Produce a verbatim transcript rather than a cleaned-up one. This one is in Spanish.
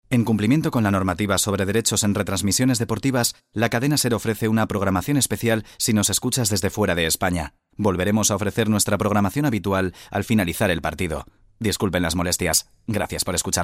En cumplimiento con la normativa sobre derechos en retransmisiones deportivas, la cadena SER ofrece una programación especial si nos escuchas desde fuera de España. Volveremos a ofrecer nuestra programación habitual al finalizar el partido. Disculpen las molestias. Gracias por escuchar.